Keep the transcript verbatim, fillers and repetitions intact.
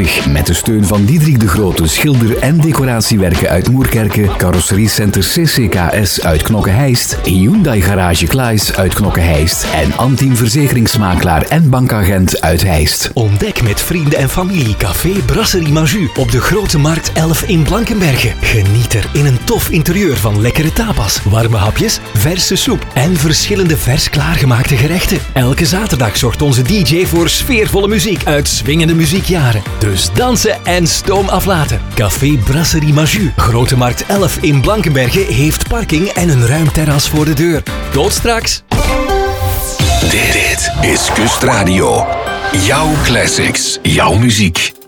vijftig. Met de steun van Diederik de Grote, schilder- en decoratiewerken uit Moerkerke, Carrosseriecenter C C K S uit Knokke-Heist, Hyundai Garage Klaes uit Knokke-Heist en Antiem Verzekeringsmakelaar en bankagent uit Heist. Ontdek met vrienden en familie Café Brasserie Maju op de Grote Markt elf in Blankenberge. Geniet er in een tof interieur van lekkere tapas, warme hapjes, verse soep en verschillende vers klaargemaakte gerechten. Elke zaterdag zorgt onze D J voor sfeervolle muziek uit swingende muziekjaren. Dus dansen en stoom aflaten. Café Brasserie Maju, Grote Markt elf in Blankenberge heeft parking en een ruim terras voor de deur. Tot straks! Dit is Kustradio. Jouw classics, jouw muziek.